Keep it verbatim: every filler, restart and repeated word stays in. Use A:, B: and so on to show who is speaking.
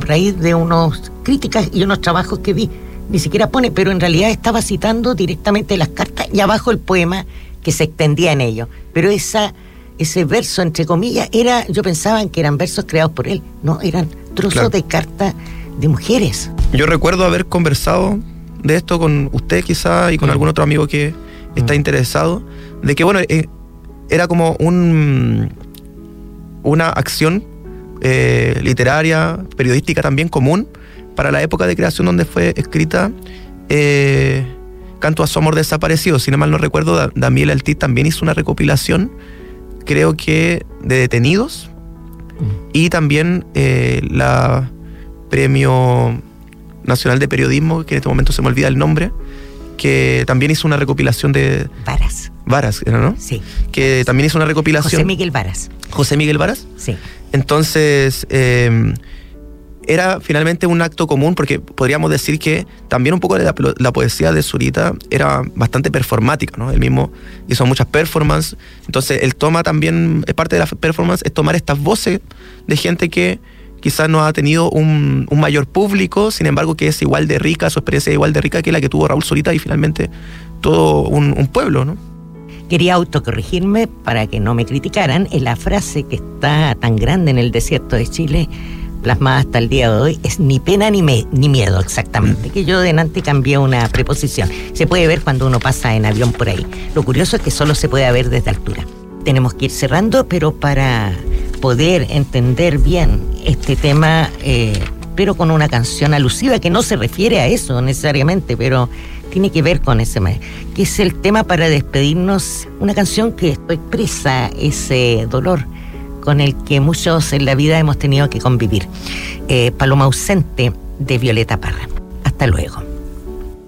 A: raíz de unas críticas y unos trabajos que vi. Ni siquiera pone, pero en realidad estaba citando directamente las cartas y abajo el poema que se extendía en ello. Pero esa, ese verso, entre comillas, era, yo pensaba que eran versos creados por él. No, eran trozos claro. de cartas de mujeres.
B: Yo recuerdo haber conversado de esto con usted quizá y con mm. algún otro amigo que mm. está interesado, de que bueno, eh, era como un una acción eh, literaria, periodística también común para la época de creación donde fue escrita eh, Canto a su amor desaparecido. Si no mal no recuerdo, Damiela Altiz también hizo una recopilación, creo que de detenidos, mm. y también eh, la Premio Nacional de Periodismo, que en este momento se me olvida el nombre, que también hizo una recopilación de...
A: Varas.
B: Varas, ¿no?
A: Sí.
B: Que también hizo una recopilación...
A: José Miguel Varas.
B: ¿José Miguel Varas?
A: Sí.
B: Entonces, eh, era finalmente un acto común, porque podríamos decir que también un poco la, la poesía de Zurita era bastante performática, ¿no? Él mismo hizo muchas performances, entonces él toma también, parte de la performance es tomar estas voces de gente que quizás no ha tenido un, un mayor público, sin embargo que es igual de rica, su experiencia es igual de rica que la que tuvo Raúl Zurita y finalmente todo un, un pueblo, ¿no?
A: Quería autocorregirme para que no me criticaran. En la frase que está tan grande en el desierto de Chile, plasmada hasta el día de hoy, es ni pena ni, me, ni miedo, exactamente. Mm. Que yo delante cambié una preposición. Se puede ver cuando uno pasa en avión por ahí. Lo curioso es que solo se puede ver desde altura. Tenemos que ir cerrando, pero para poder entender bien este tema, eh, pero con una canción alusiva que no se refiere a eso necesariamente, pero tiene que ver con ese, que es el tema para despedirnos, una canción que expresa ese dolor con el que muchos en la vida hemos tenido que convivir. Eh, Paloma ausente, de Violeta Parra. Hasta luego.